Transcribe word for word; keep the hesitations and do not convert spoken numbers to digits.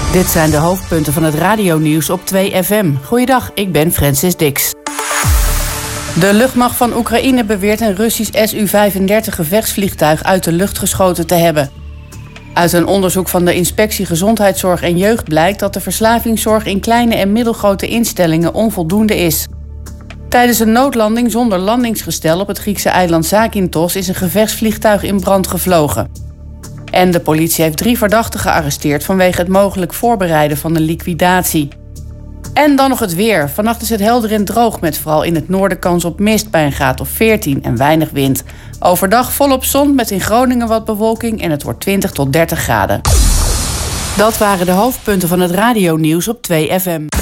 Dit zijn de hoofdpunten van het radionieuws op twee F M. Goeiedag, ik ben Francis Dix. De luchtmacht van Oekraïne beweert een Russisch S U vijfendertig gevechtsvliegtuig uit de lucht geschoten te hebben. Uit een onderzoek van de Inspectie Gezondheidszorg en Jeugd blijkt dat de verslavingszorg in kleine en middelgrote instellingen onvoldoende is. Tijdens een noodlanding zonder landingsgestel op het Griekse eiland Zakynthos is een gevechtsvliegtuig in brand gevlogen. En de politie heeft drie verdachten gearresteerd vanwege het mogelijk voorbereiden van een liquidatie. En dan nog het weer. Vannacht is het helder en droog met vooral in het noorden kans op mist bij een graad of veertien en weinig wind. Overdag volop zon met in Groningen wat bewolking en het wordt twintig tot dertig graden. Dat waren de hoofdpunten van het radionieuws op twee F M.